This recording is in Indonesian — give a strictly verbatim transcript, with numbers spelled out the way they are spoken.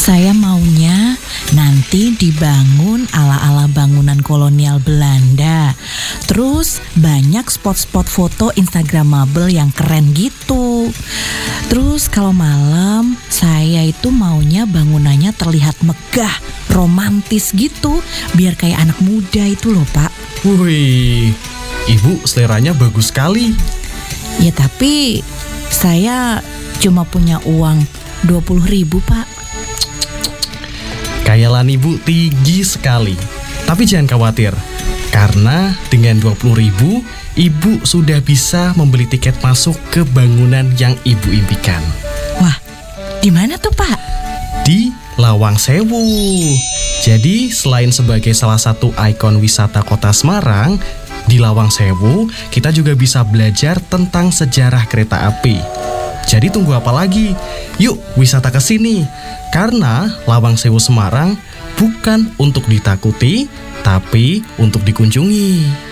Saya maunya nanti dibangun ala-ala bangunan kolonial Belanda. Terus banyak spot-spot foto instagramable yang keren gitu. Terus kalau malam saya itu maunya bangunannya terlihat megah, romantis gitu, biar kayak anak muda itu loh Pak. Wih, Ibu seleranya bagus sekali. Ya tapi saya cuma punya uang dua puluh ribu Pak. Khayalan Ibu tinggi sekali. Tapi jangan khawatir, karena dengan dua puluh ribu, Ibu sudah bisa membeli tiket masuk ke bangunan yang Ibu impikan. Wah, di mana tuh Pak? Di Lawang Sewu. Jadi selain sebagai salah satu ikon wisata kota Semarang, di Lawang Sewu kita juga bisa belajar tentang sejarah kereta api. Jadi tunggu apa lagi? Yuk wisata ke sini. Karena Lawang Sewu Semarang bukan untuk ditakuti, tapi untuk dikunjungi.